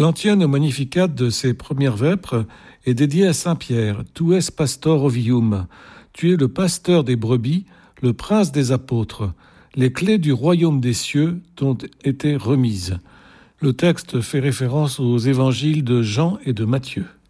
L'Antione Magnificat de ces premières vêpres est dédié à Saint Pierre. Tu es pastor ovium. Tu es le pasteur des brebis, le prince des apôtres. Les clés du royaume des cieux t'ont été remises. Le texte fait référence aux évangiles de Jean et de Matthieu.